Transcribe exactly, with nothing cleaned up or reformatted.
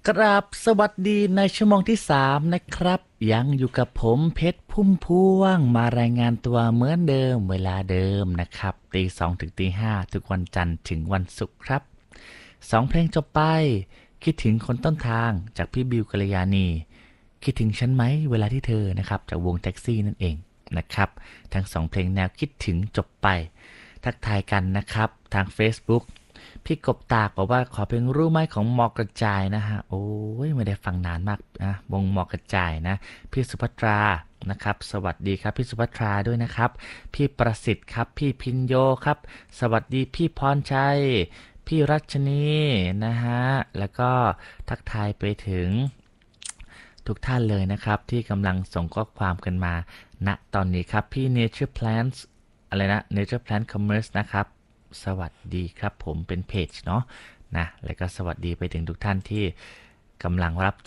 กราบสวัสดีในชั่วโมงที่สามนะครับยังอยู่กับผมเพชรพุ่มพวงมารายงานตัวเหมือนเดิมเวลาเดิมนะครับตีสองถึงตีห้าทุกวันจันทร์ถึงวันศุกร์ครับสองเพลงจบไปคิดถึงคนต้นทางจากพี่บิวกัลยาณีคิดถึงฉันไหมเวลาที่เธอนะครับจากวงแท็กซี่นั่นเองนะครับทั้งสองเพลงแนวคิดถึงจบไปทักทายกันนะครับทาง Facebook พี่กบตากบอกว่าขอเพลงรู้ไหมของหมอกกระจายนะฮะโอ้ยไม่ได้ฟังนานมากนะวงหมอกกระจายนะพี่สุภัทรานะครับสวัสดีครับพี่สุภัทราด้วยนะครับพี่ประสิทธิ์ครับพี่พินโยครับสวัสดีพี่พรชัยพี่รัชนีนะฮะแล้วก็ทักทายไปถึงทุกท่านเลยนะครับที่กำลังส่งข้อความกันมาณตอนนี้ครับพี่ Nature Plants อะไรนะ Nature Plant Commerce นะครับสวัสดีครับผมเป็นเพจเนาะนะแล้วก็สวัสดีไปถึงทุกท่านที่กำลังรับ